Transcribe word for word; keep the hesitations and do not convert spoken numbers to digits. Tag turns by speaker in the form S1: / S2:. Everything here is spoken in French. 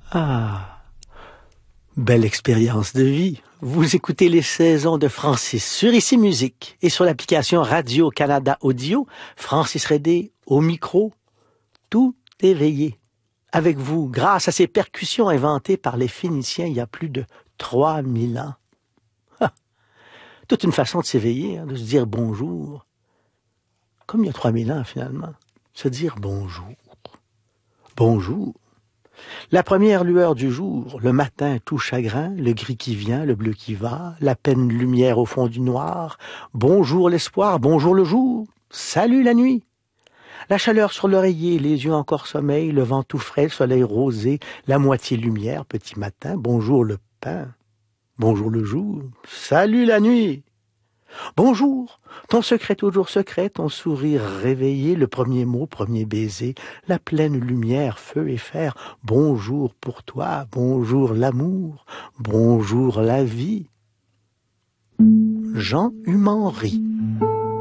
S1: Ah, belle expérience de vie. Vous écoutez les saisons de Francis sur Ici Musique et sur l'application Radio-Canada Audio. Francis Redé au micro, tout éveillé. Avec vous, grâce à ces percussions inventées par les Phéniciens il y a plus de trois mille ans. Ah, toute une façon de s'éveiller, hein, de se dire bonjour. Comme il y a trois mille ans finalement, se dire bonjour. Bonjour. La première lueur du jour, le matin tout chagrin, le gris qui vient, le bleu qui va, la peine lumière au fond du noir, bonjour l'espoir, bonjour le jour, salut la nuit. La chaleur sur l'oreiller, les yeux encore sommeil, le vent tout frais, le soleil rosé, la moitié lumière, petit matin, bonjour le pain, bonjour le jour, salut la nuit. Bonjour, ton secret toujours secret, ton sourire réveillé, le premier mot, premier baiser, la pleine lumière, feu et fer, bonjour pour toi, bonjour l'amour, bonjour la vie. Jean Humenry.